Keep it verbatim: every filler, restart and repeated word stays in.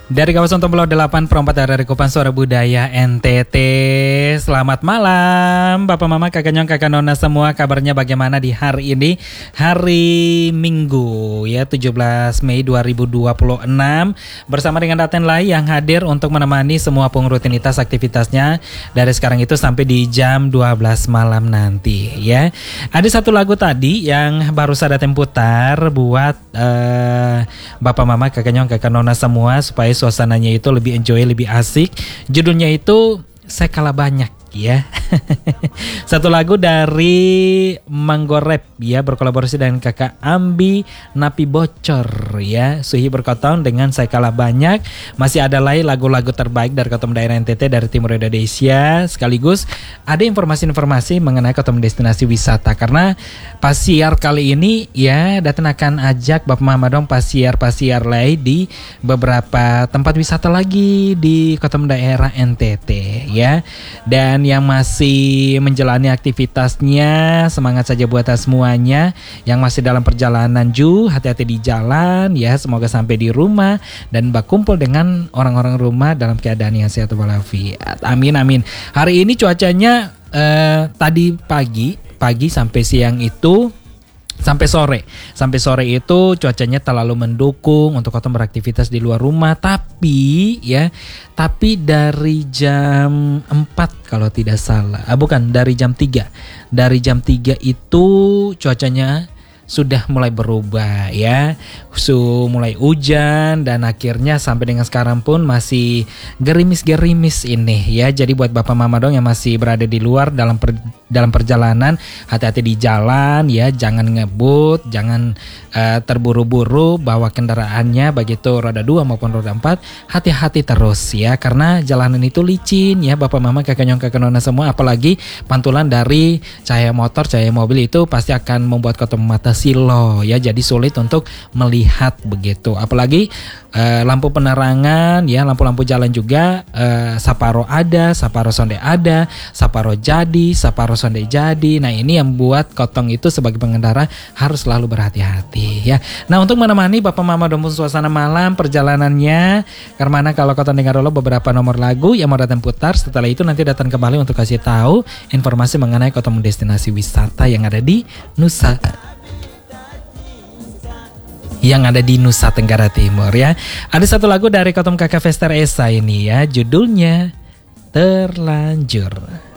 Dari kawasan Tombolo delapan perempat dari Kupang Suara Budaya N T T. Selamat malam Bapak Mama, Kakak Nyong, Kakak Nona semua. Kabarnya bagaimana di hari ini? Hari Minggu ya tujuh belas Mei dua ribu dua puluh enam. Bersama dengan Daten Lai yang hadir untuk menemani semua pengrutinitas aktivitasnya dari sekarang itu sampai di jam dua belas malam nanti ya. Ada satu lagu tadi yang baru saya Daten putar buat uh, Bapak Mama, Kakak Nyong, Kakak Nona semua supaya suasananya itu lebih enjoy, lebih asik. Judulnya itu Saya Kalah Banyak ya. Satu lagu dari Manggo Rap ya, berkolaborasi dengan kakak Ambi Napi Bocor ya. Suhi Berkotong dengan Saya Kalah Banyak. Masih ada lagi lagu-lagu terbaik dari Kotom Daerah N T T dari Timur Indonesia. Sekaligus ada informasi-informasi mengenai Kotom destinasi wisata. Karena pasiar kali ini ya Daten akan ajak Bapak Mama dong pasiar-pasiar lain di beberapa tempat wisata lagi di Kotom Daerah N T T ya. Dan yang masih menjalani aktivitasnya, semangat saja buat semuanya. Yang masih dalam perjalanan ju, hati-hati di jalan ya. Semoga sampai di rumah dan berkumpul dengan orang-orang rumah dalam keadaan yang sehat walafiat. Amin amin. Hari ini cuacanya eh, tadi pagi, pagi sampai siang itu sampai sore. Sampai sore itu cuacanya terlalu mendukung untuk Kotom beraktivitas di luar rumah. Tapi ya, tapi dari jam empat kalau tidak salah. Ah, bukan, dari jam tiga. Dari jam tiga itu cuacanya sudah mulai berubah ya. Su mulai hujan dan akhirnya sampai dengan sekarang pun masih gerimis-gerimis ini ya. Jadi buat Bapak Mama dong yang masih berada di luar dalam per, dalam perjalanan, hati-hati di jalan ya, jangan ngebut, jangan uh, terburu-buru bawa kendaraannya begitu roda dua maupun roda empat. Hati-hati terus ya, karena jalanan itu licin ya Bapak Mama, Kakak Nyong, Kakak Nona semua. Apalagi pantulan dari cahaya motor, cahaya mobil itu pasti akan membuat Kotom mata silo ya, jadi sulit untuk melihat begitu. Apalagi uh, lampu penerangan ya, lampu-lampu jalan juga uh, saparo ada, saparo sonde ada, saparo jadi, saparo sonde jadi. Nah ini yang buat Kotong itu sebagai pengendara harus selalu berhati-hati ya. Nah untuk menemani Bapak Mama Dompun suasana malam perjalanannya, karena kalau Kotong dengar dulu beberapa nomor lagu yang mau datang putar. Setelah itu nanti datang kembali untuk kasih tahu informasi mengenai Kotong destinasi wisata yang ada di Nusa yang ada di Nusa Tenggara Timur ya. Ada satu lagu dari Kotom Kakak Vester Esa ini ya, judulnya Terlanjur.